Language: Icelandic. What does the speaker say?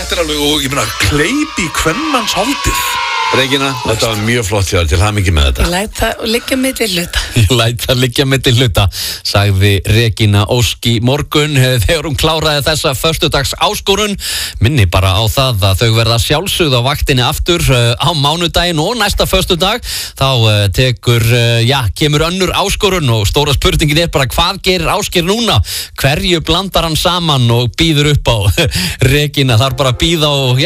Þetta alveg, og ég meina, kleip í kvenmannsholdið. Regína, þetta var mjög flott hjá þér, til hamingju með þetta. Ég læt það liggja milli hluta. Ég læt það liggja milli hluta, sagði Regína Ósk í morgun þegar hún kláraði þessa föstudags áskorun. Minni bara á það að þau verða sjálfsögð á vaktinni aftur á mánudaginn og næsta föstudag. Þá kemur önnur áskorun og stóra spurningin bara hvað gerir Ásgeir núna? Hverju blandar hann saman og býður upp á? Regína þarf bara að bíða og